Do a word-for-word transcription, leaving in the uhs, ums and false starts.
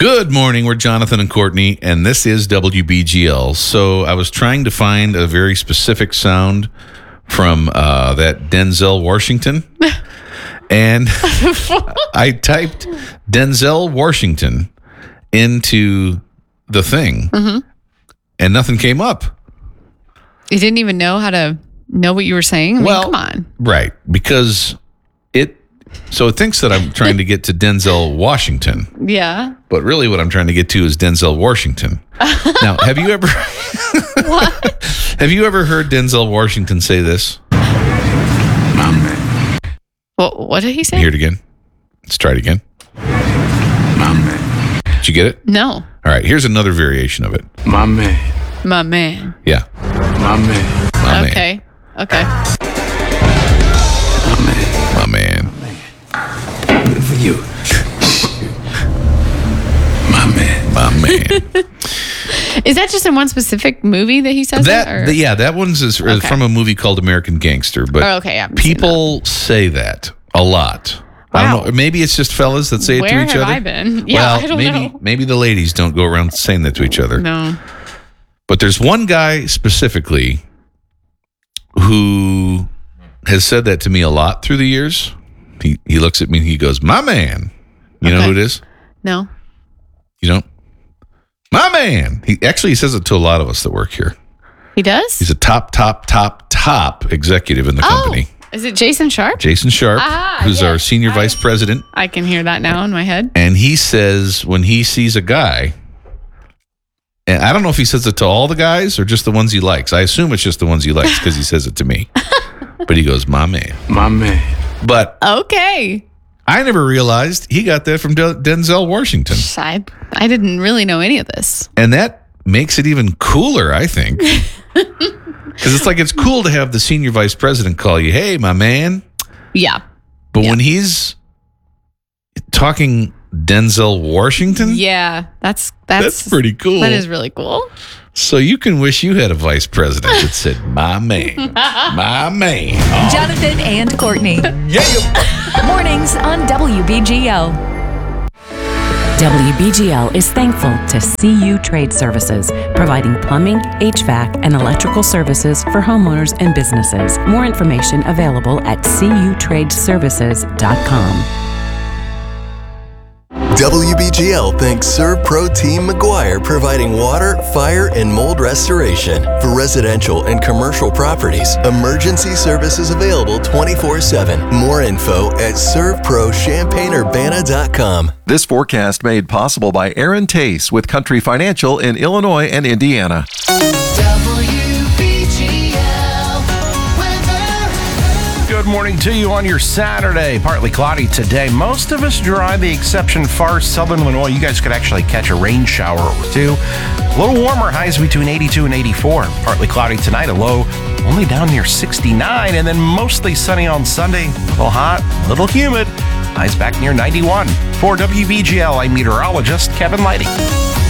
Good morning. We're Jonathan and Courtney, and this is W B G L. So I was trying to find a very specific sound from uh, that Denzel Washington, and I typed Denzel Washington into the thing, mm-hmm. and nothing came up. You didn't even know how to know what you were saying? I mean, well, come on. Right, because it... So it thinks that I'm trying to get to Denzel Washington. Yeah. But really what I'm trying to get to is Denzel Washington. Now, have you ever What? Have you ever heard Denzel Washington say this? My man. What, what did he say? Hear it again. Let's try it again. My man. Did you get it? No. All right, here's another variation of it. My man. My man. Yeah. My man. My okay. man. Okay. My man. My man. Good for you. My man. My man. Is that just in one specific movie that he says that? That, the, yeah, that one's is, Okay. from a movie called American Gangster. But Oh, okay, I haven't seen people say that a lot. I Wow. don't know. Maybe it's just fellas that say it Where to each have other. I been? Yeah, well, I don't maybe know. maybe the ladies don't go around saying that to each other. No. But there's one guy specifically who has said that to me a lot through the years. He he looks at me and he goes, "My man." You know Okay. who it is? No. You don't? My man. He actually he says it to a lot of us that work here. He does? He's a top, top, top, top executive in the company. Oh, is it Jason Sharp? Jason Sharp, Ah, who's our yes. senior I- vice president. I can hear that now in my head. And he says when he sees a guy, and I don't know if he says it to all the guys or just the ones he likes. I assume it's just the ones he likes because he says it to me. But he goes, "My man." My man. But Okay. I never realized he got that from De- Denzel Washington. I, I didn't really know any of this. And that makes it even cooler, I think. Because it's like it's cool to have the senior vice president call you, "Hey, my man." Yeah. But Yeah. when he's talking Denzel Washington, Yeah. That's, that's, that's pretty cool. That is really cool. So you can wish you had a vice president that said, "My man, my man." Oh, Jonathan and Courtney. yeah. Mornings on W B G L. W B G L is thankful to C U Trade Services, providing plumbing, H V A C, and electrical services for homeowners and businesses. More information available at c u trade services dot com. W B G L thanks ServPro Team McGuire, providing water, fire, and mold restoration for residential and commercial properties. Emergency services available twenty-four seven. More info at serv pro champaign urbana dot com. This forecast made possible by Aaron Tace with Country Financial in Illinois and Indiana. Good morning to you on your Saturday. Partly cloudy today. Most of us dry, the exception far southern Illinois. You guys could actually catch a rain shower or two. A little warmer, highs between eighty-two and eighty-four. Partly cloudy tonight, a low only down near sixty-nine, and then mostly sunny on Sunday. A little hot, a little humid. Highs back near ninety-one. For W B G L, I'm meteorologist Kevin Lighty.